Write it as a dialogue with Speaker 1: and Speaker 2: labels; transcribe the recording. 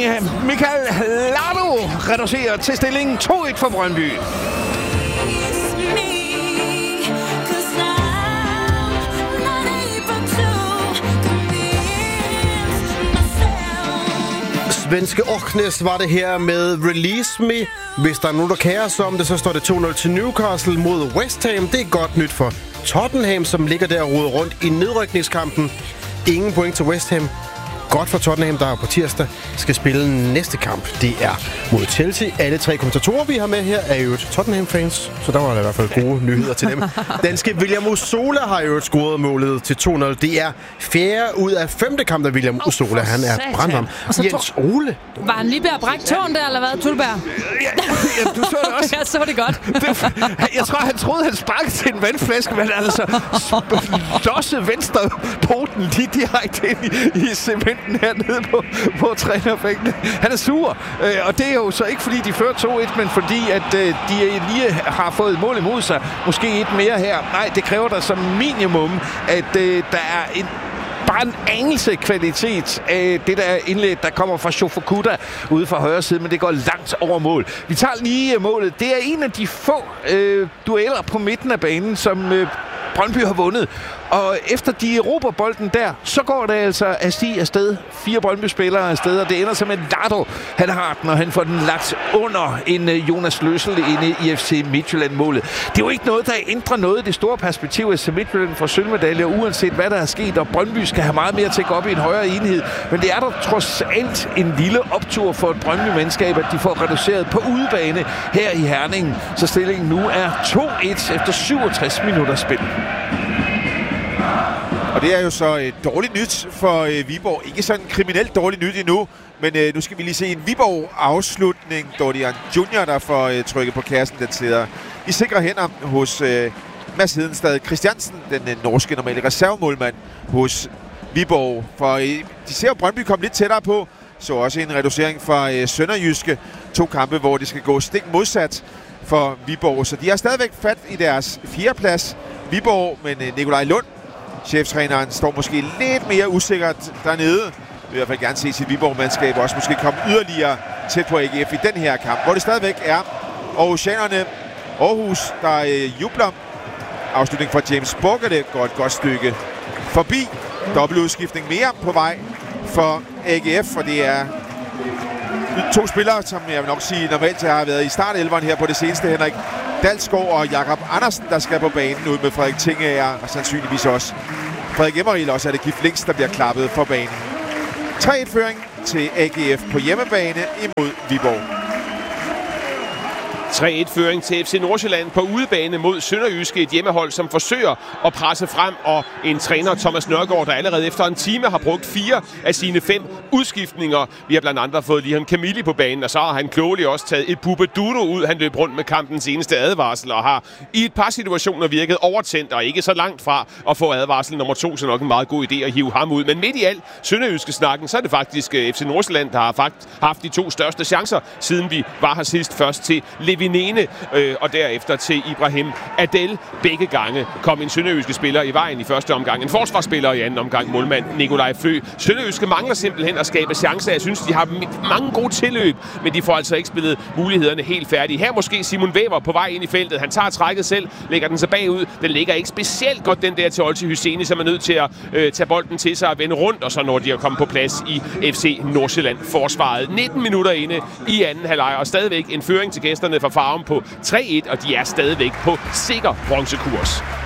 Speaker 1: Michael Lardo reducerer til stillingen 2-1 for Brøndby.
Speaker 2: Svenske Orknes var det her med Release Me. Hvis der er nogen, der kærer sig om det, så står det 2-0 til Newcastle mod West Ham. Det er godt nyt for Tottenham, som ligger der og roder rundt i nedrykningskampen. Ingen point til West Ham. Godt for Tottenham, der på tirsdag skal spille næste kamp. Det er mod Chelsea. Alle 3 kommentatorer, vi har med her, er jo Tottenham-fans, så der var der i hvert fald gode nyheder til dem. Danske William Usola har jo scoret målet til 2-0. Det er 4. ud af 5. kamp af William Usola. Han er brandvarm. Jens Ole.
Speaker 3: Var han lige ved at brække tåen der, eller hvad, Tulberg?
Speaker 1: Ja, du så det også.
Speaker 3: Jeg så det godt.
Speaker 1: Jeg tror, han troede, han sparkede til en vandflaske, men altså slåsse venstre poten lige direkte ind i cementen hernede på trænerbænken. Han er sur, og det er jo så ikke fordi de fører 2-1, men fordi at de lige har fået mål imod sig. Måske et mere her. Nej, det kræver der som minimum, at der er bare en anelse kvalitet af det der indlæg, der kommer fra Shofukuda ude fra højre side, men det går langt over mål. Vi tager lige målet. Det er en af de få dueller på midten af banen, som Brøndby har vundet. Og efter de erobrer bolden der, så går det altså afsted. 4 Brøndby-spillere afsted, og det ender som en Lardo. Han har den, og han får den lagt under en Jonas Løssel inde i FC Midtjylland-målet. Det er jo ikke noget, der ændrer noget i det store perspektiv af FC Midtjylland for sølvmedaljer, uanset hvad der er sket, og Brøndby skal have meget mere til at gå op i en højere enhed. Men det er der trods alt en lille optur for et Brøndby-mandskab, at de får reduceret på udebane her i Herning. Så stillingen nu er 2-1 efter 67 minutter spil.
Speaker 4: Og det er jo så dårligt nyt for Viborg. Ikke sådan kriminelt dårligt nyt endnu, men nu skal vi lige se en Viborg-afslutning. Dorian Junior, der får trykket på kassen. Den sidder i sikre hænder hos Mads Hedenstad Christiansen, den norske normale reservemålmand hos Viborg. For de ser Brøndby komme lidt tættere på. Så også en reducering fra Sønderjyske. 2 kampe, hvor de skal gå stik modsat for Viborg. Så de har stadigvæk fat i deres 4. plads. Viborg, men Nikolaj Lund, cheftræneren, står måske lidt mere usikkert dernede. Jeg vil i hvert fald gerne se sit Viborg-mandskab også måske komme yderligere tæt på AGF i den her kamp, hvor det stadigvæk er Aarhusianerne. Aarhus, der jubler. Afslutning fra James Borgerde går et godt stykke forbi. Dobbeltudskiftning mere på vej for AGF, og det er 2 spillere, som jeg vil nok sige normalt har været i startelveren her på det seneste. Henrik Dalsgaard og Jakob Andersen, der skal på banen ud med Frederik Tingager, og sandsynligvis også Frederik Emmeril. Også er det Gif Links, der bliver klappet for banen. 3-1-føring til AGF på hjemmebane imod Viborg.
Speaker 5: 3-1-føring til FC Nordsjælland på udebane mod Sønderjyske, et hjemmehold, som forsøger at presse frem, og en træner, Thomas Nørgaard, der allerede efter en time har brugt 4 af sine 5 udskiftninger. Vi har blandt andet fået Lihan Kamili på banen, og så har han klogeligt også taget et Bubba Dudo ud. Han løb rundt med kampens eneste advarsel, og har i et par situationer virket overtændt, og ikke så langt fra at få advarsel nummer 2, så nok en meget god idé at hive ham ud. Men midt i alt Sønderjyske snakken, så er det faktisk FC Nordsjælland, der har haft de 2 største chancer, siden vi var her sidst. Først til Levinene, og derefter til Ibrahim Adel. Begge gange kom en sønderjyske spiller i vejen i første omgang. En forsvarsspiller i anden omgang, målmand Nikolaj Flø. Sønderjyske mangler simpelthen at skabe chancer. Jeg synes, de har mange gode tilløb, men de får altså ikke spillet mulighederne helt færdige. Her måske Simon Weber på vej ind i feltet. Han tager trækket selv, lægger den så bagud. Den ligger ikke specielt godt, den der til Olti Hyseni, som er nødt til at tage bolden til sig og vende rundt, og så når de at komme på plads i FC Nordsjælland-forsvaret. 19 minutter inde i anden halvleg, og stadigvæk en føring til gæsterne fra Farum på 3-1, og de er stadigvæk på sikker bronzekurs.